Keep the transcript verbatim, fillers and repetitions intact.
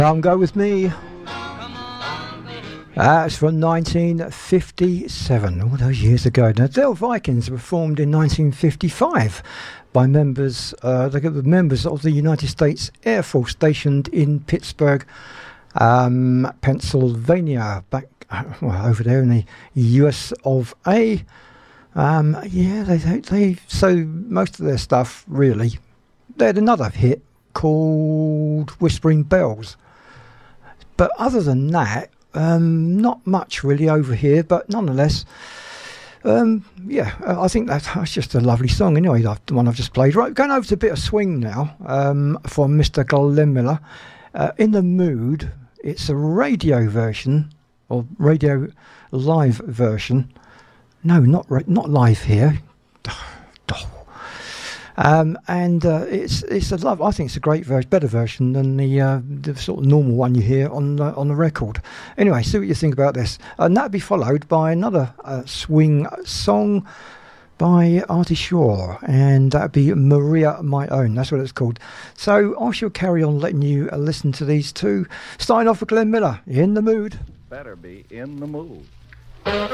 Come Go With Me. That's from nineteen fifty-seven, all those years ago. Now, Del Vikings were formed in nineteen fifty-five by members, uh, they were members of the United States Air Force stationed in Pittsburgh, um, Pennsylvania, back well, over there in the U S of A. Um, yeah, they, they, they so most of their stuff really. They had another hit called Whispering Bells, but other than that, um, not much really over here. But nonetheless, um, yeah, I think that, that's just a lovely song. Anyway, the one I've just played. Right, going over to a bit of swing now um, from Mister Glenn Miller. Uh, in the Mood. It's a radio version or radio live version. No, not ra- not live here. Um, and uh, it's it's a love. I think it's a great version, better version than the uh, the sort of normal one you hear on uh, on the record. Anyway, see what you think about this, and that'll be followed by another uh, swing song by Artie Shaw, and that'll be Maria My Own. That's what it's called. So I shall carry on letting you uh, listen to these two. Starting off with Glenn Miller, In the Mood. Better be in the mood.